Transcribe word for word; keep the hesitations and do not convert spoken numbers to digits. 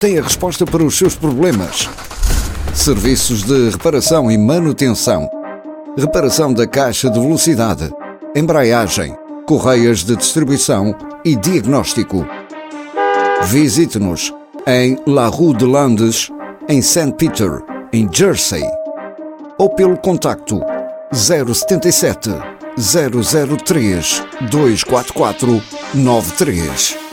tem a resposta para os seus problemas. Serviços de reparação e manutenção. Reparação da caixa de velocidade, embreagem, correias de distribuição e diagnóstico. Visite-nos em La Rue de Landes, em Saint Peter, em Jersey. Ou pelo contacto zero sete sete, zero zero três, dois quatro quatro, nove três.